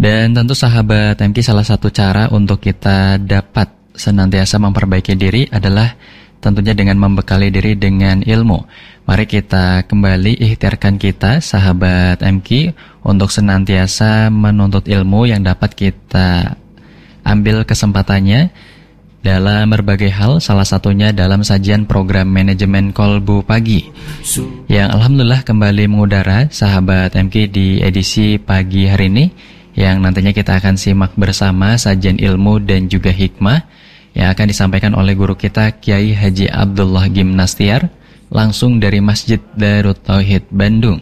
Dan tentu sahabat MK, salah satu cara untuk kita dapat senantiasa memperbaiki diri adalah tentunya dengan membekali diri dengan ilmu. Mari kita kembali ikhtiarkan kita sahabat MK untuk senantiasa menuntut ilmu yang dapat kita ambil kesempatannya dalam berbagai hal, salah satunya dalam sajian program manajemen Kolbu Pagi yang alhamdulillah kembali mengudara sahabat MK di edisi pagi hari ini, yang nantinya kita akan simak bersama sajian ilmu dan juga hikmah yang akan disampaikan oleh guru kita Kiai Haji Abdullah Gimnastiar langsung dari Masjid Darut Tauhid Bandung.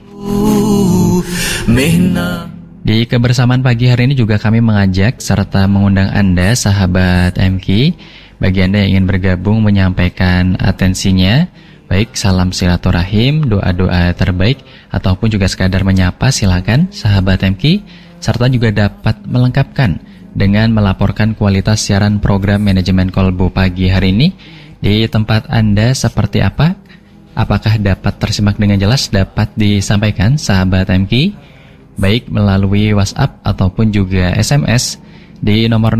Di kebersamaan pagi hari ini juga kami mengajak serta mengundang Anda sahabat MK, bagi Anda yang ingin bergabung menyampaikan atensinya, baik salam silaturahim, doa-doa terbaik, ataupun juga sekadar menyapa, silakan sahabat MK, serta juga dapat melengkapkan dengan melaporkan kualitas siaran program manajemen Kolbu Pagi hari ini di tempat Anda seperti apa? Apakah dapat tersimak dengan jelas, dapat disampaikan sahabat MK? Baik melalui WhatsApp ataupun juga SMS di nomor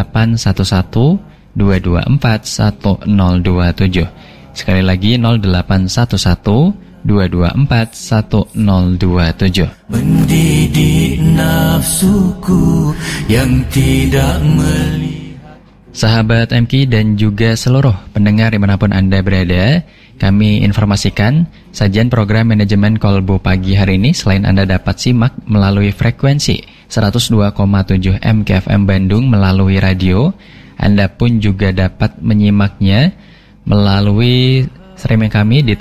0811-224-1027. Sekali lagi 0811-224-1027. Mendidik nafsuku yang tidak melihat. Sahabat MK dan juga seluruh pendengar dimanapun Anda berada, kami informasikan sajian program manajemen Kolbu Pagi hari ini selain Anda dapat simak melalui frekuensi 102,7 MKFM Bandung melalui radio, Anda pun juga dapat menyimaknya melalui streaming kami di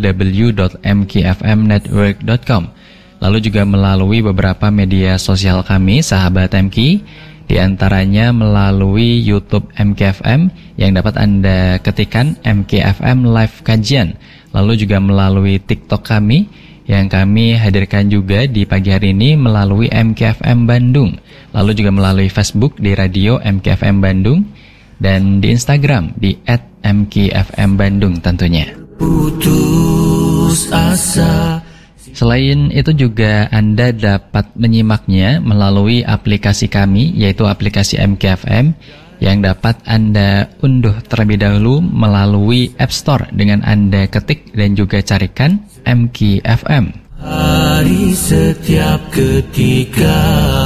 www.mkfmnetwork.com. Lalu juga melalui beberapa media sosial kami sahabat MK, di antaranya melalui YouTube MKFM yang dapat Anda ketikkan MKFM Live Kajian. Lalu juga melalui TikTok kami yang kami hadirkan juga di pagi hari ini melalui MKFM Bandung. Lalu juga melalui Facebook di Radio MKFM Bandung dan di Instagram di @MKFM Bandung tentunya. Putus asa. Selain itu juga Anda dapat menyimaknya melalui aplikasi kami, yaitu aplikasi MKFM yang dapat Anda unduh terlebih dahulu melalui App Store dengan Anda ketik dan juga carikan MKFM. Hari setiap ketika.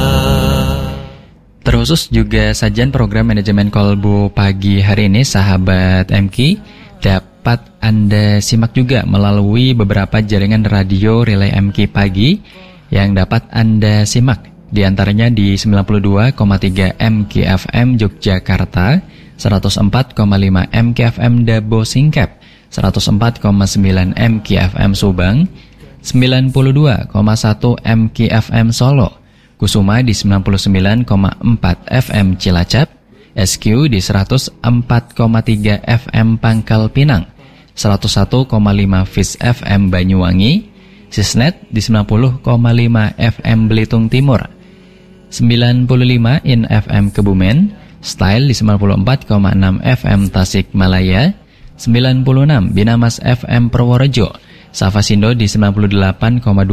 Terkhusus juga sajian program manajemen Kolbu Pagi hari ini sahabat MK dapat Anda simak juga melalui beberapa jaringan radio relay MK Pagi yang dapat Anda simak, di antaranya di 92,3 MKFM Yogyakarta, 104,5 MKFM Dabo Singkep, 104,9 MKFM Subang, 92,1 MKFM Solo, Kusuma di 99,4 FM Cilacap, SQ di 104,3 FM Pangkal Pinang, 101,5 Fis FM Banyuwangi, Sisnet di 90,5 FM Belitung Timur, 95 In FM Kebumen, Style di 94,6 FM Tasikmalaya, 96 Binamas FM Purworejo, Safasindo di 98,2